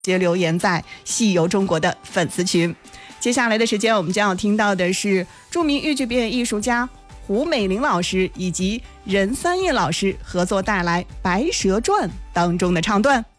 接留言在戏游中国的粉丝群。接下来的时间，我们将要听到的是著名豫剧表演艺术家胡美玲老师以及任三叶老师合作带来《白蛇传》当中的唱段。